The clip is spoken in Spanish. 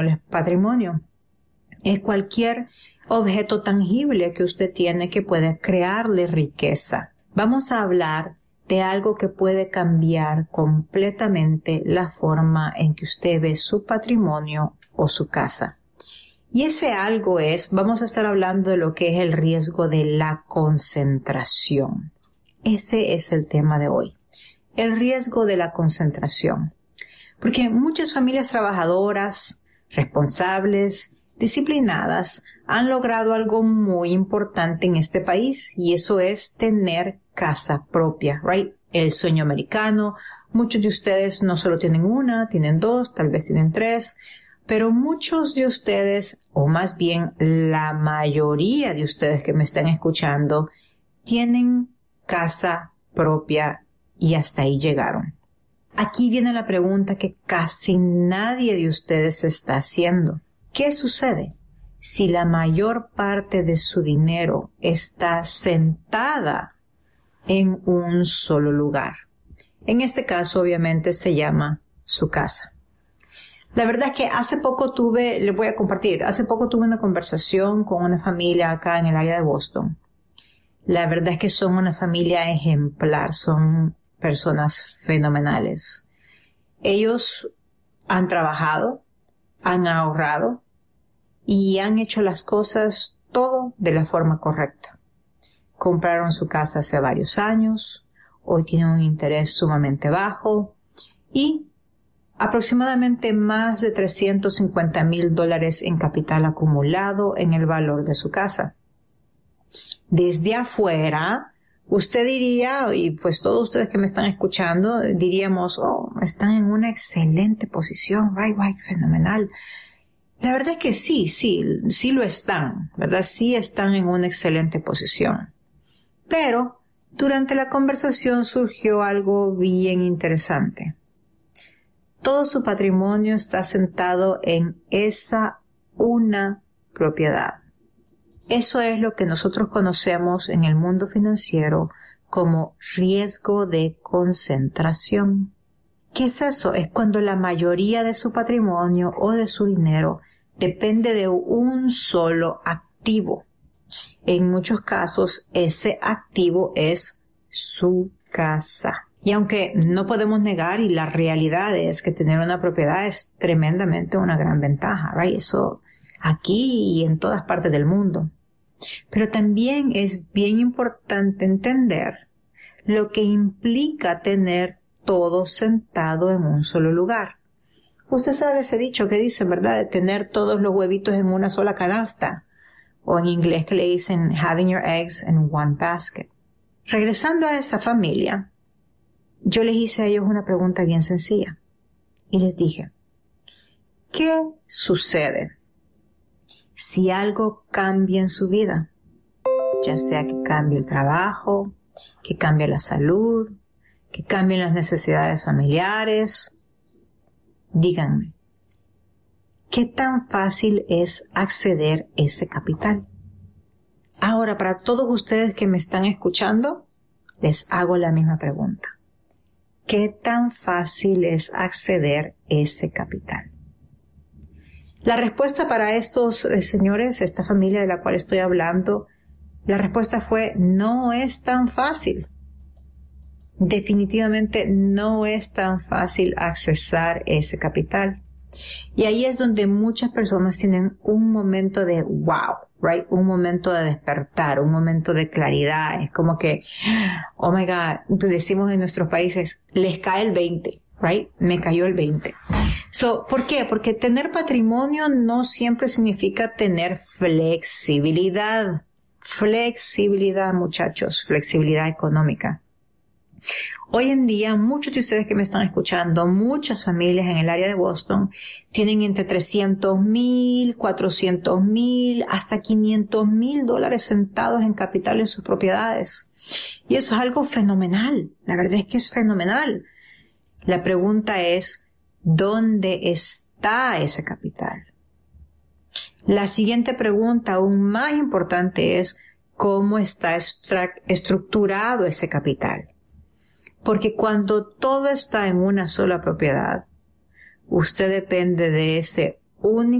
el patrimonio. Es cualquier objeto tangible que usted tiene que puede crearle riqueza. Vamos a hablar de algo que puede cambiar completamente la forma en que usted ve su patrimonio o su casa. Y ese algo vamos a estar hablando de lo que es el riesgo de la concentración. Ese es el tema de hoy. El riesgo de la concentración. Porque muchas familias trabajadoras, responsables, disciplinadas, han logrado algo muy importante en este país y eso es tener casa propia, right? El sueño americano. Muchos de ustedes no solo tienen una, tienen dos, tal vez tienen tres, pero muchos de ustedes, o más bien la mayoría de ustedes que me están escuchando, tienen casa propia y hasta ahí llegaron. Aquí viene la pregunta que casi nadie de ustedes está haciendo. ¿Qué sucede si la mayor parte de su dinero está sentada en un solo lugar? En este caso, obviamente, se llama su casa. La verdad es que hace poco tuve una conversación con una familia acá en el área de Boston. La verdad es que son una familia ejemplar, son personas fenomenales. Ellos han trabajado, han ahorrado y han hecho las cosas todo de la forma correcta. Compraron su casa hace varios años, hoy tienen un interés sumamente bajo y aproximadamente más de $350,000 en capital acumulado en el valor de su casa. Desde afuera, usted diría, y pues todos ustedes que me están escuchando, diríamos, están en una excelente posición, right, fenomenal. La verdad es que sí lo están, ¿verdad? Sí están en una excelente posición. Pero durante la conversación surgió algo bien interesante. Todo su patrimonio está sentado en esa una propiedad. Eso es lo que nosotros conocemos en el mundo financiero como riesgo de concentración. ¿Qué es eso? Es cuando la mayoría de su patrimonio o de su dinero depende de un solo activo. En muchos casos, ese activo es su casa. Y aunque no podemos negar, y la realidad es que tener una propiedad es tremendamente una gran ventaja, right? Eso aquí y en todas partes del mundo. Pero también es bien importante entender lo que implica tener todo sentado en un solo lugar. Usted sabe ese dicho que dice, ¿verdad? De tener todos los huevitos en una sola canasta. O en inglés que le dicen having your eggs in one basket. Regresando a esa familia, yo les hice a ellos una pregunta bien sencilla. Y les dije, ¿qué sucede si algo cambia en su vida? Ya sea que cambie el trabajo, que cambie la salud, que cambien las necesidades familiares. Díganme, ¿qué tan fácil es acceder a ese capital? Ahora, para todos ustedes que me están escuchando, les hago la misma pregunta. ¿Qué tan fácil es acceder a ese capital? La respuesta para estos señores, esta familia de la cual estoy hablando, la respuesta fue, no es tan fácil. Definitivamente no es tan fácil accesar ese capital. Y ahí es donde muchas personas tienen un momento de wow, right? Un momento de despertar, un momento de claridad. Es como que, oh my God, decimos en nuestros países, les cae el 20, right? Me cayó el 20. ¿Por qué? Porque tener patrimonio no siempre significa tener flexibilidad. Flexibilidad, muchachos, flexibilidad económica. Hoy en día, muchos de ustedes que me están escuchando, muchas familias en el área de Boston tienen entre $300,000, $400,000, hasta $500,000 sentados en capital en sus propiedades. Y eso es algo fenomenal. La verdad es que es fenomenal. La pregunta es, ¿dónde está ese capital? La siguiente pregunta, aún más importante, es ¿cómo está estructurado ese capital? Porque cuando todo está en una sola propiedad, usted depende de ese único